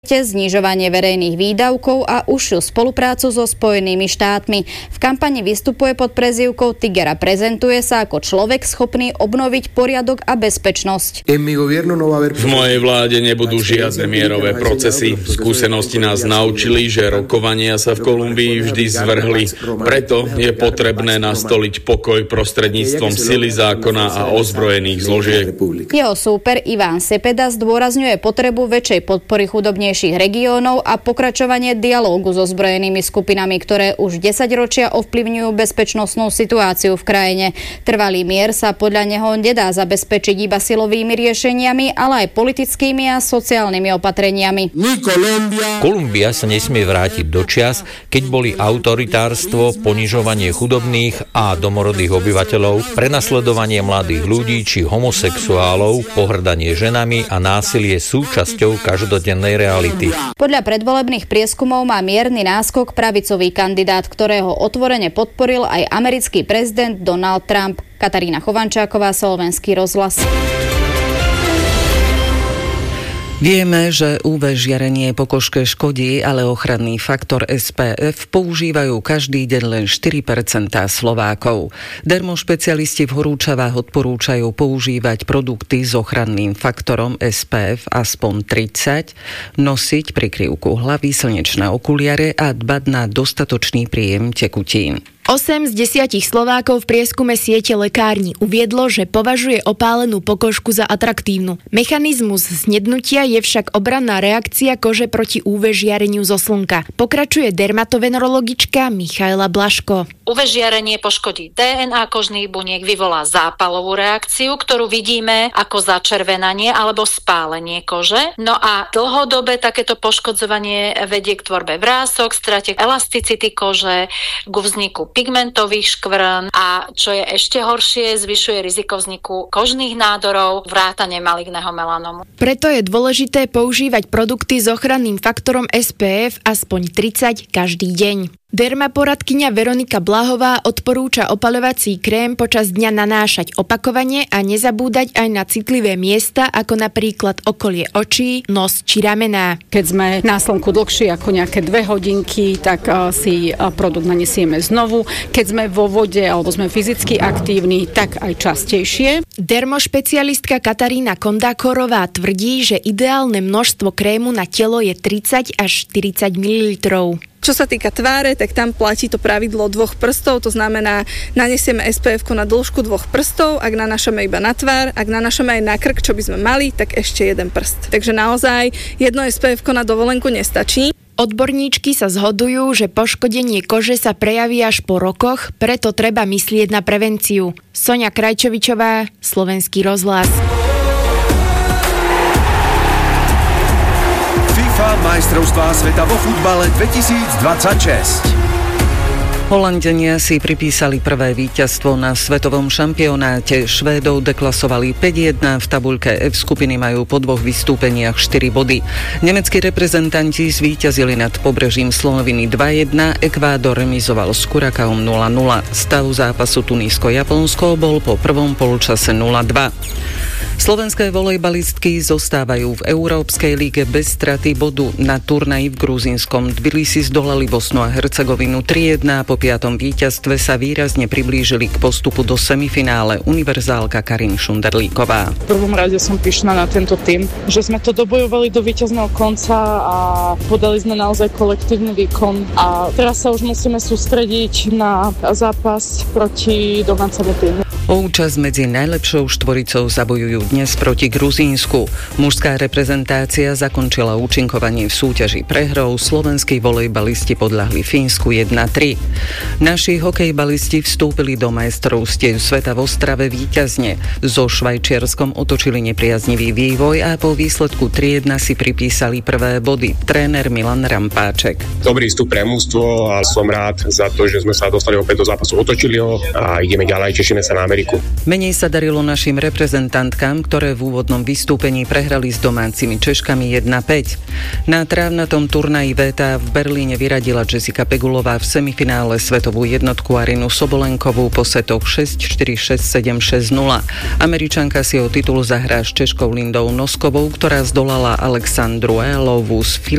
znižovanie verejných výdavkov a užšiu spoluprácu so Spojenými štátmi. V kampani vystupuje pod prezývkou Tiger a prezentuje sa ako človek schopný obnoviť poriadok a bezpečnosť. V mojej vláde nebudú žiadne mierové procesy. Skúsenosti nás naučili, že rokovania sa v Kolumbii vždy zvrhli. Preto je potrebné nastoliť pokoj prostredníctvom sily zákona a ozbrojených zložiek. Jeho súper Iván Cepeda zdôrazňuje potrebu väčšej podpory chudobnejších regiónov a pokračovanie dialógu so ozbrojenými skupinami, ktoré už 10 ročia ovplyvňujú bezpečnostnú situáciu v krajine. Trvalý mier sa podľa neho nedá zabezpečiť iba silovými riešeniami, ale aj politickými a sociálnymi opatreniami. Kolumbia sa nesmie vrátiť do čias, keď boli autoritárstvo, ponižovanie chudobných a domorodých obyvateľov, prenasledovanie mladých ľudí či homosexuálov, pohŕdanie ženami a násilie súčasťou každodennej reality. Podľa predvolebných prieskumov má mierny náskok pravicový kandidát, ktorého otvorene podporil aj americký prezident Donald Trump. Katarína Chovančáková, Slovenský rozhlas. Vieme, že UV žiarenie pokožke škodí, ale ochranný faktor SPF používajú každý deň len 4% Slovákov. Dermošpecialisti v horúčavách odporúčajú používať produkty s ochranným faktorom SPF aspoň 30, nosiť prikryvku hlavy, slnečné okuliare a dbať na dostatočný príjem tekutín. 8 z 10 Slovákov v prieskume siete lekární uviedlo, že považuje opálenú pokožku za atraktívnu. Mechanizmus snednutia je však obranná reakcia kože proti UV žiareniu zo slnka. Pokračuje dermatovenerologička Michaela Blaško. UV žiarenie poškodí DNA kožných buniek, vyvolá zápalovú reakciu, ktorú vidíme ako začervenanie alebo spálenie kože. No a dlhodobé takéto poškodzovanie vedie k tvorbe vrások, strate elasticity kože, k vzniku pigmentových škvrn a čo je ešte horšie, zvyšuje riziko vzniku kožných nádorov, vrátane maligného melanomu. Preto je dôležité používať produkty s ochranným faktorom SPF aspoň 30 každý deň. Dermaporadkyňa Veronika Blahová odporúča opaľovací krém počas dňa nanášať opakovane a nezabúdať aj na citlivé miesta, ako napríklad okolie očí, nos či ramená. Keď sme na slnku dlhšie ako nejaké 2 hodinky, tak si produkt nanesieme znovu. Keď sme vo vode alebo sme fyzicky aktívni, tak aj častejšie. Dermošpecialistka Katarína Kondákorová tvrdí, že ideálne množstvo krému na telo je 30 až 40 ml. Čo sa týka tváre, tak tam platí to pravidlo 2 prstov, to znamená, nanesieme SPF-ko na dĺžku 2 prstov, ak nanášame iba na tvár, ak nanášame aj na krk, čo by sme mali, tak ešte 1 prst. Takže naozaj jedno SPF-ko na dovolenku nestačí. Odborníčky sa zhodujú, že poškodenie kože sa prejaví až po rokoch, preto treba myslieť na prevenciu. Soňa Krajčovičová, Slovenský rozhlas. Majstrovstvá sveta vo futbale 2026. Holanďania si pripísali prvé víťazstvo na svetovom šampionáte. Švédov deklasovali 5-1, v tabuľke F skupiny majú po 2 vystúpeniach 4 body. Nemeckí reprezentanti zvíťazili nad pobrežím Slonoviny 2-1, Ekvádor remizoval s Kurakaom 0-0. Stav zápasu Tunísko-Japonsko bol po prvom polčase 0-2. Slovenské volejbalistky zostávajú v Európskej líge bez straty bodu. Na turnaji v gruzínskom Tbilisi zdolali Bosnu a Hercegovinu 3-1 a po 5. víťazstve sa výrazne priblížili k postupu do semifinále. Univerzálka Karin Šunderlíková. V prvom rade som pyšná na tento tým, že sme to dobojovali do víťazného konca a podali sme naozaj kolektívny výkon a teraz sa už musíme sústrediť na zápas proti domácemu týmu. O účasť medzi najlepšou štvoricou zabojujú dnes proti Gruzínsku. Mužská reprezentácia zakončila účinkovanie v súťaži prehrou, slovenskí volejbalisti podľahli Fínsku 1-3. Naši hokejbalisti vstúpili do majstrovstiev sveta v Ostrave víťazne. So Švajčiarskom otočili nepriaznivý vývoj a po výsledku 3-1 si pripísali prvé body. Tréner Milan Rampáček. Dobrý vstup pre mužstvo a som rád za to, že sme sa dostali opäť do zápasu, otočili ho a ideme ďalej, tešíme sa na Ameriku. Ameriku. Menej sa darilo našim reprezentantkám, ktoré v úvodnom vystúpení prehrali s domácimi Češkami 1-5. Na trávnatom turnaji VTA v Berlíne vyradila Jessica Pegulová v semifinále svetovú jednotku Arinu Sobolenkovú po setoch 6-4, 6-7, 6-0. Američanka si o titul zahrá s Češkou Lindou Noskovou, ktorá zdolala Alexandru Elovú z